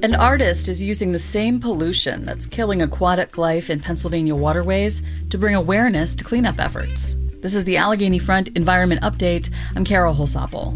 An artist is using the same pollution that's killing aquatic life in Pennsylvania waterways to bring awareness to cleanup efforts. This is the Allegheny Front Environment Update. I'm Carol Holsapple.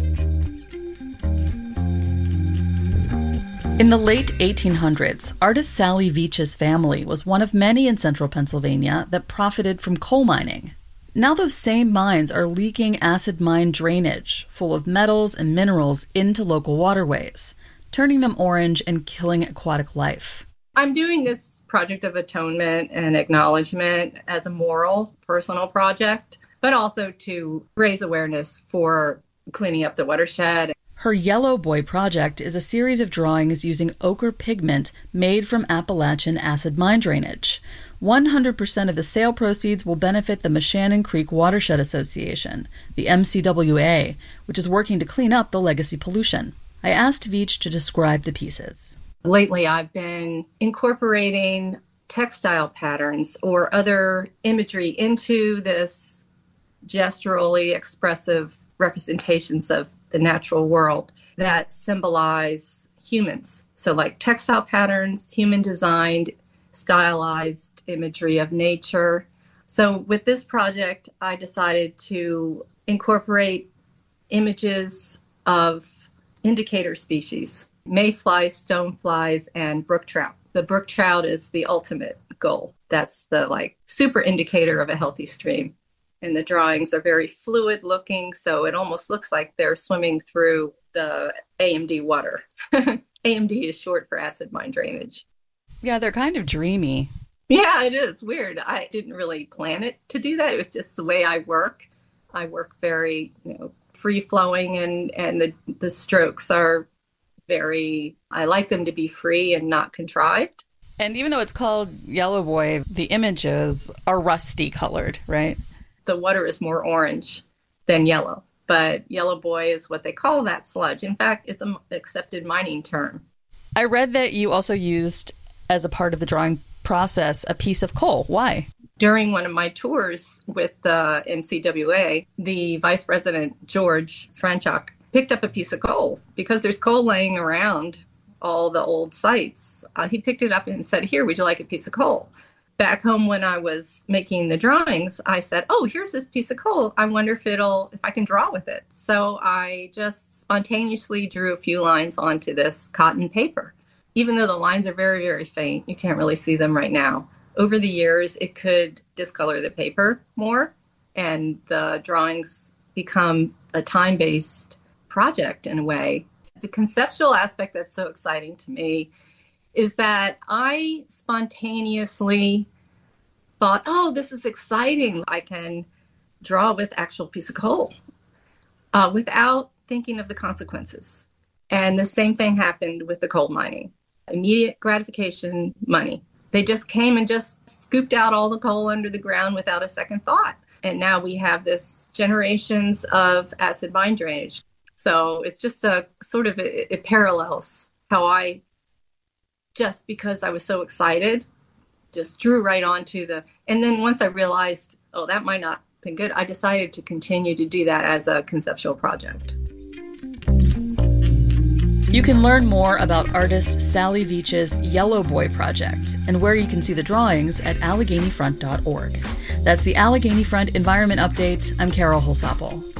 In the late 1800s, artist Sally Veitch's family was one of many in central Pennsylvania that profited from coal mining. Now those same mines are leaking acid mine drainage full of metals and minerals into local waterways, turning them orange and killing aquatic life. I'm doing this project of atonement and acknowledgement as a moral, personal project, but also to raise awareness for cleaning up the watershed. Her Yellow Boy project is a series of drawings using ochre pigment made from Appalachian acid mine drainage. 100% of the sale proceeds will benefit the Moshannon Creek Watershed Association, the MCWA, which is working to clean up the legacy pollution. I asked Veitch to describe the pieces. Lately, I've been incorporating textile patterns or other imagery into this gesturally expressive representations of the natural world that symbolize humans. So like textile patterns, human designed, stylized imagery of nature. So with this project, I decided to incorporate images of indicator species, mayflies, stoneflies, and brook trout. The brook trout is the ultimate goal. That's the super indicator of a healthy stream. And the drawings are very fluid looking, so it almost looks like they're swimming through the AMD water. AMD is short for acid mine drainage. Yeah, they're kind of dreamy. Yeah, it is weird. I didn't really plan it to do that. It was just the way I work. I work very, free flowing, and the strokes are very, I like them to be free and not contrived. And even though it's called Yellow Boy, the images are rusty colored, right? The water is more orange than yellow, but Yellow Boy is what they call that sludge. In fact, it's an accepted mining term. I read that you also used, as a part of the drawing process, a piece of coal. Why? During one of my tours with the MCWA, the vice president, George Franchuk, picked up a piece of coal because there's coal laying around all the old sites. He picked it up and said, "Here, would you like a piece of coal?" Back home when I was making the drawings, I said, "Oh, here's this piece of coal. I wonder if I can draw with it." So I just spontaneously drew a few lines onto this cotton paper. Even though the lines are very, very faint, you can't really see them right now. Over the years, it could discolor the paper more, and the drawings become a time-based project in a way. The conceptual aspect that's so exciting to me is that I spontaneously thought, oh, this is exciting. I can draw with actual piece of coal without thinking of the consequences. And the same thing happened with the coal mining. Immediate gratification money. They just came and just scooped out all the coal under the ground without a second thought. And now we have this generations of acid mine drainage. So it's just a sort of, it parallels how I, just because I was so excited, just drew right onto and then once I realized, oh, that might not have been good, I decided to continue to do that as a conceptual project. You can learn more about artist Sally Veitch's Yellow Boy project and where you can see the drawings at AlleghenyFront.org. That's the Allegheny Front Environment Update. I'm Carol Holsapple.